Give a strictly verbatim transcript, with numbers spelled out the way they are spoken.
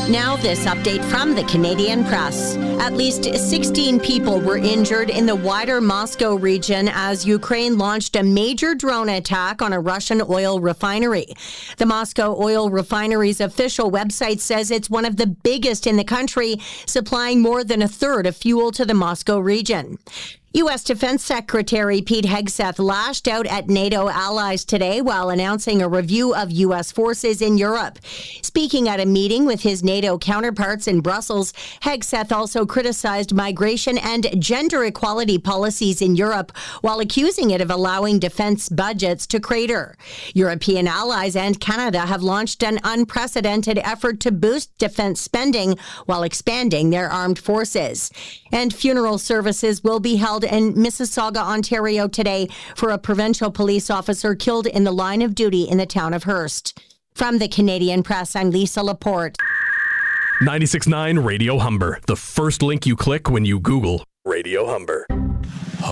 Now this update from the Canadian Press. At least sixteen people were injured in the wider Moscow region as Ukraine launched a major drone attack on a Russian oil refinery. The Moscow Oil Refinery's official website says it's one of the biggest in the country, supplying more than a third of fuel to the Moscow region. U S. Defense Secretary Pete Hegseth lashed out at NATO allies today while announcing a review of U S forces in Europe. Speaking at a meeting with his NATO counterparts in Brussels, Hegseth also criticized migration and gender equality policies in Europe while accusing it of allowing defense budgets to crater. European allies and Canada have launched an unprecedented effort to boost defense spending while expanding their armed forces. And funeral services will be held in Mississauga, Ontario today for a provincial police officer killed in the line of duty in the town of Hearst. From the Canadian Press, I'm Lisa Laporte. ninety-six point nine Radio Humber, the first link you click when you Google Radio Humber.